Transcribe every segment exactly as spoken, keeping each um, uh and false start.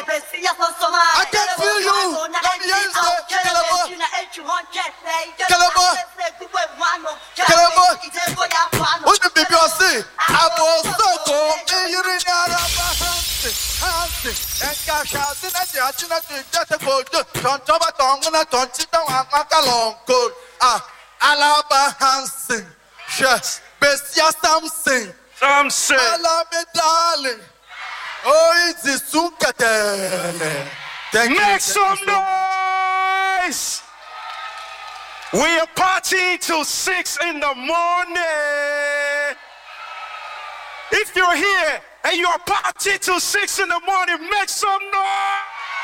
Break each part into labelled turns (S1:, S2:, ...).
S1: I can feel you. Calaba. Calaba. What the baby I say? I was so cold. You didn't and cash out in a judgment to get a boat. Don't talk about tongue and I don't sit down and make a long coat. Ah, Alaba Hansen. Yes, Bessia something.
S2: Something.
S1: Alaba darling. Oh, it's the Sukate.
S2: Make some noise. We are partying till six in the morning. If you're here and you're partying till six in the morning, make some noise.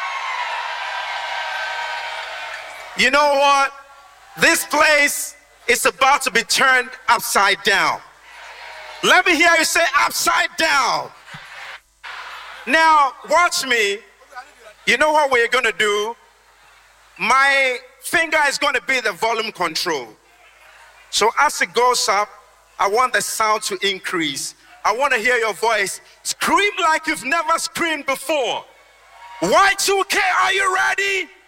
S2: You know what? This place is about to be turned upside down. Let me hear you say upside down. Now, watch me. You know what we're going to do? My finger is going to be the volume control. So as it goes up, I want the sound to increase. I want to hear your voice. Scream like you've never screamed before. Y two K, are you ready?